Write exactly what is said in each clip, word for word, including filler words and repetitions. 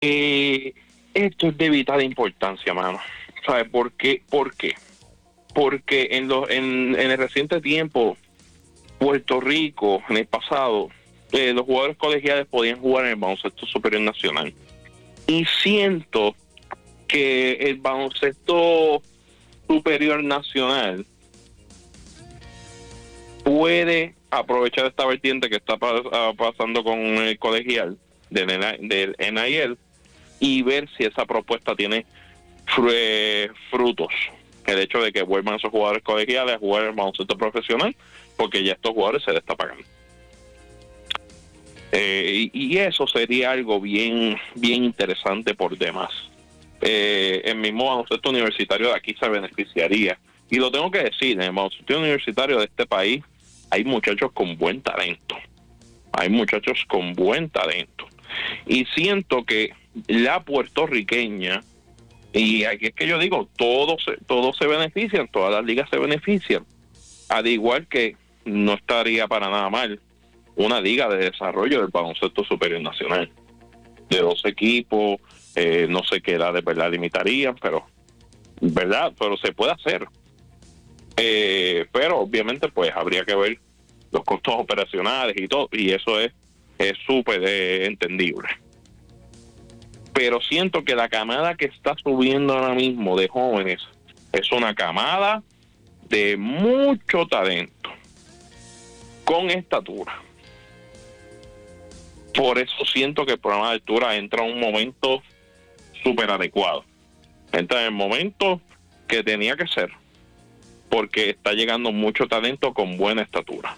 Eh, esto es de vital importancia, mano. ¿Sabes por qué? ¿Por qué? Porque en, lo, en, en el reciente tiempo, Puerto Rico, en el pasado, eh, los jugadores colegiales podían jugar en el baloncesto superior nacional. Y siento que el baloncesto superior nacional puede aprovechar esta vertiente que está pas- pasando con el colegial del, del N I L y ver si esa propuesta tiene fru- frutos. El hecho de que vuelvan esos jugadores colegiales a jugar el baloncesto profesional, porque ya estos jugadores se les está pagando. Eh, y, y eso sería algo bien, bien interesante por demás. Eh, el mismo baloncesto universitario de aquí se beneficiaría. Y lo tengo que decir, en el baloncesto universitario de este país hay muchachos con buen talento. Hay muchachos con buen talento. Y siento que la puertorriqueña, y aquí es que yo digo, todos se, todos se benefician, todas las ligas se benefician. Al igual que no estaría para nada mal una liga de desarrollo del baloncesto superior nacional. De dos equipos, eh, no sé qué edad de verdad limitarían, pero, ¿verdad? Pero se puede hacer. Eh, pero obviamente pues habría que ver los costos operacionales y todo, y eso es es súper eh, entendible. Pero siento que la camada que está subiendo ahora mismo de jóvenes es una camada de mucho talento, con estatura. Por eso siento que el programa de altura entra en un momento súper adecuado. Entra en el momento que tenía que ser, porque está llegando mucho talento con buena estatura.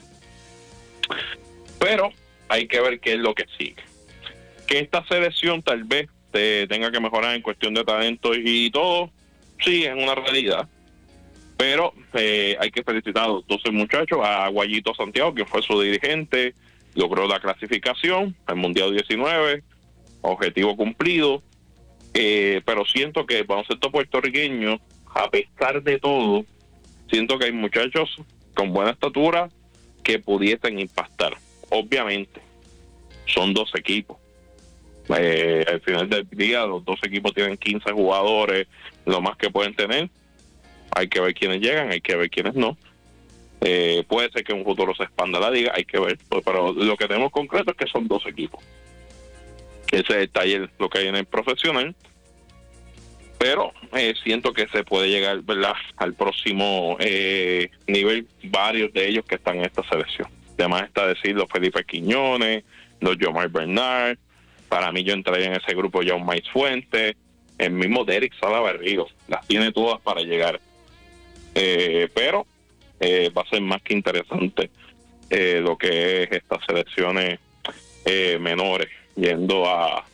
Pero hay que ver qué es lo que sigue. Que esta selección tal vez te tenga que mejorar en cuestión de talento y todo, sí, es una realidad. Pero eh, hay que felicitar a los doce muchachos, a Guayito Santiago, que fue su dirigente, logró la clasificación al Mundial diecinueve, objetivo cumplido. Eh, pero siento que el baloncesto puertorriqueño, a pesar de todo, siento que hay muchachos con buena estatura que pudiesen impactar. Obviamente, son dos equipos. Eh, al final del día, los dos equipos tienen quince jugadores, lo más que pueden tener. Hay que ver quiénes llegan, hay que ver quiénes no. Eh, puede ser que en un futuro se expanda la liga, hay que ver. Pero lo que tenemos concreto es que son dos equipos. Ese detalle es lo que hay en el profesional. Pero eh, siento que se puede llegar, ¿verdad?, al próximo eh, nivel, varios de ellos que están en esta selección. Además está decir los Felipe Quiñones, los Yomar Bernard. Para mí yo entraría en ese grupo John Mais Fuentes, el mismo Derek Salaverrigo. Las tiene todas para llegar. Eh, pero eh, va a ser más que interesante eh, lo que es estas selecciones eh, menores yendo a,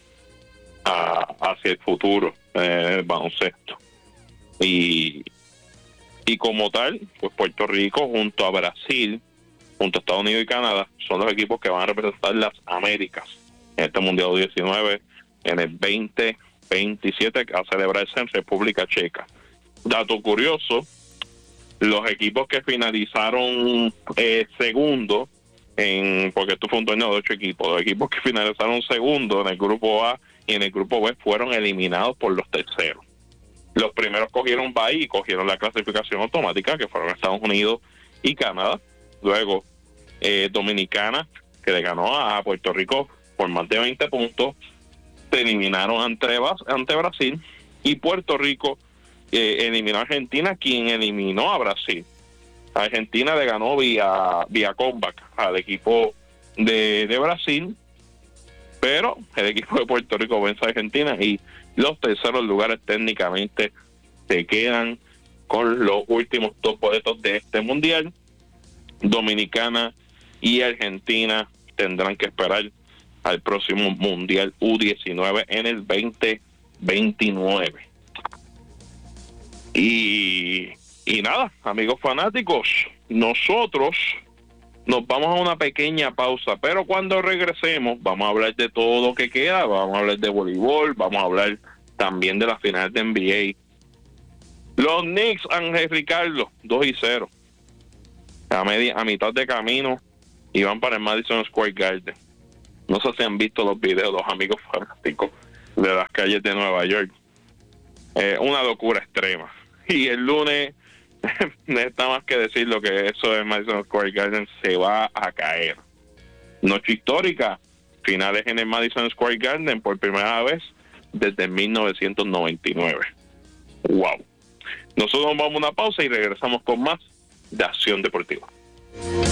a hacia el futuro eh, el baloncesto. Y, y como tal, pues Puerto Rico junto a Brasil, junto a Estados Unidos y Canadá, son los equipos que van a representar las Américas en este Mundial diecinueve, en el veinte veintisiete, a celebrarse en República Checa. Dato curioso, los equipos que finalizaron eh, segundo, en, porque esto fue un torneo de ocho equipos, los equipos que finalizaron segundo en el grupo A y en el grupo B fueron eliminados por los terceros. Los primeros cogieron bye y cogieron la clasificación automática, que fueron Estados Unidos y Canadá. Luego eh, Dominicana, que le ganó a Puerto Rico por más de veinte puntos, se eliminaron ante, ante Brasil, y Puerto Rico eh, eliminó a Argentina, quien eliminó a Brasil. Argentina le ganó vía, vía comeback al equipo de, de Brasil, pero el equipo de Puerto Rico vence a Argentina y los terceros lugares técnicamente se quedan con los últimos dos boletos de este mundial. Dominicana y Argentina tendrán que esperar al próximo Mundial U diecinueve en el veinte veintinueve. Y, y nada, amigos fanáticos, nosotros nos vamos a una pequeña pausa, pero cuando regresemos vamos a hablar de todo lo que queda, vamos a hablar de voleibol, vamos a hablar también de la final de N B A. Los Knicks, Ángel Ricardo, dos y cero. A, media, a mitad de camino y van para el Madison Square Garden. No sé si han visto los videos, los amigos fanáticos. de las calles de Nueva York. Eh, una locura extrema. Y el lunes, está más que decir lo que eso de Madison Square Garden se va a caer. Noche histórica, finales en el Madison Square Garden por primera vez desde mil novecientos noventa y nueve. ¡Wow! Nosotros vamos a una pausa y regresamos con más de Acción Deportiva.